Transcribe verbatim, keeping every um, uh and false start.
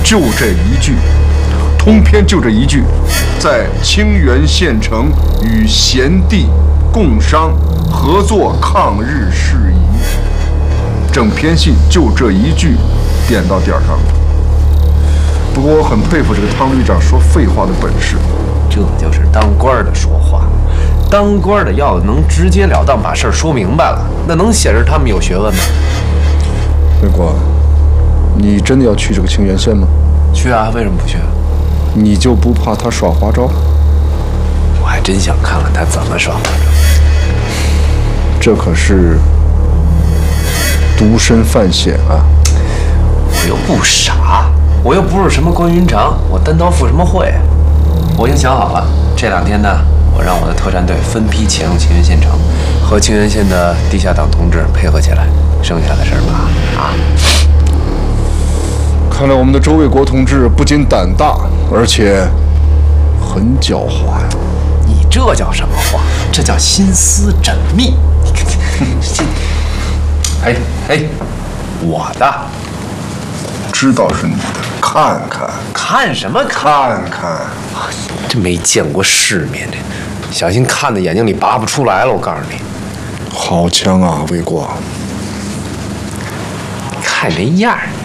就这一句，通篇就这一句，在清源县城与贤弟共商合作抗日事宜。整篇信就这一句点到点上了。不过我很佩服这个汤旅长说废话的本事。 这就是当官的说话。当官的要能直截了当把事儿说明白了，那能显示他们有学问吗？ 魏国，你真的要去这个清源县吗？ 去啊，为什么不去？ 你就不怕他耍花招？ 我还真想看看他怎么耍花招。 这可是独身犯险啊！ 我又不傻，我又不是什么关云长，我单刀赴什么会？我已经想好了，这两天呢，我让我的特战队分批潜入清源县城，和清源县的地下党同志配合起来。剩下的事儿吧，啊！ 看来我们的周卫国同志不仅胆大，而且很狡猾呀。 你这叫什么话？这叫心思缜密。哎哎，我的， 知道是你的，看看看什么看？看看， 这没见过世面，这小心看的眼睛里拔不出来了。我告诉你， 好枪啊，卫国！ 看这样儿。